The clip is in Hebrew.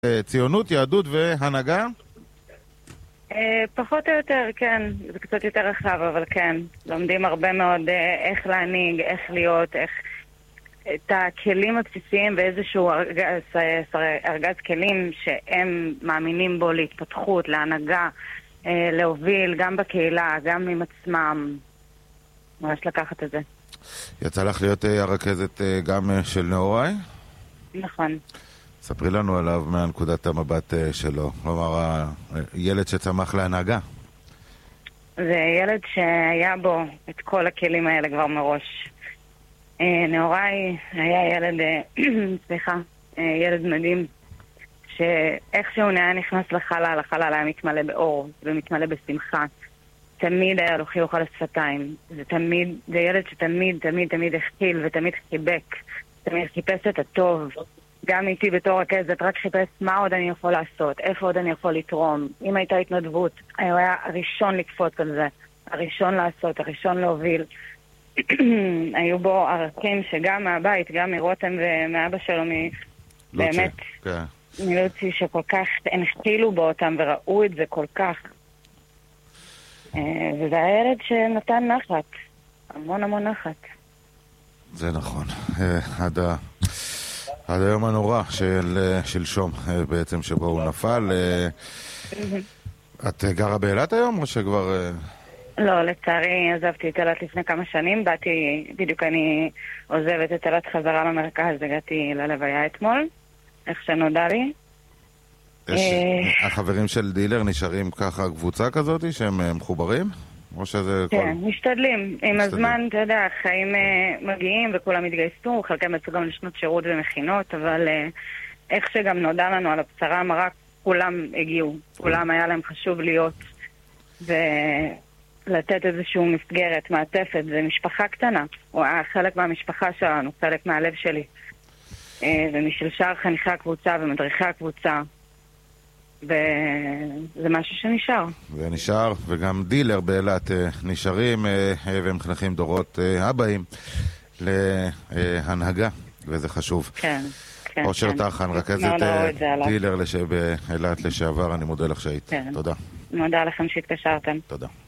ציונות, יהדות והנהגה? פחות או יותר, כן. זה קצת יותר רחב, אבל כן. לומדים הרבה מאוד איך להנהיג, איך להיות, איך... את הכלים הבסיסיים ואיזשהו ארגז כלים שהם מאמינים בו להתפתחות, להנהגה, להוביל גם בקהילה, גם עם עצמם. ממש לקחת את זה. יצא לך להיות הרכזת גם של נאורי? נכון. ספרי לנו עליו מהנקודת המבט שלו. כלומר, ילד שצמח להנהגה. זה ילד שהיה בו את כל הכלים האלה כבר מראש. נאורי היה ילד, ילד מדהים, שאיכשהו היה נכנס לחלל, החלל היה מתמלא באור ומתמלא בשמחה. תמיד היה לו חיוך על השפתיים. זה ילד שתמיד, תמיד, תמיד הכיל ותמיד חיבק. תמיד חיפש את הטוב. גם איתי בתור רכזת, רק חיפש מה עוד אני יכול לעשות, איפה עוד אני יכול לתרום. אם הייתה התנדבות, הוא היה הראשון לקפוץ על זה, הראשון לעשות, הראשון להוביל. היו בו ערכים שגם מהבית, גם מרותם ומאבא שלו, באמת, מלוצי, שכל כך הנחילו בו אותם וראו את זה כל כך. וזה הילד שנתן נחת, המון המון נחת. זה נכון. עד היום הנורא של שום בעצם שבו הוא נפל. את גרה באילת היום או שכבר... לא, לצערי עזבתי את אילת לפני כמה שנים. בדיוק אני עוזבת את אילת חזרה למרכז, הגעתי ללוויה אתמול, איך שנודע לי. החברים של דילר נשארים ככה קבוצה כזאת שהם מחוברים? כן, משתדלים. עם הזמן, אתה יודע, החיים מגיעים וכולם התגייסו, חלקם יצאו גם לשנות שירות ומכינות, אבל איך שגם נודע לנו על הבשרה המרה, כולם הגיעו. כולם היה להם חשוב להיות ולתת איזשהו מסגרת, מעטפת. זה משפחה קטנה. הוא היה חלק מהמשפחה שלנו, חלק מהלב שלי. ומשל שאר חניכי הקבוצה ומדריכי הקבוצה. וזה משהו שנשאר. זה נשאר, וגם דילר באילת נשארים והם חנכים דורות הבאים להנהגה, וזה חשוב. כן, כן. אושר תחן, רכזת דילר באילת לשעבר, אני מודה לך שהיית. תודה. מודה לכם שהתקשרתם. תודה.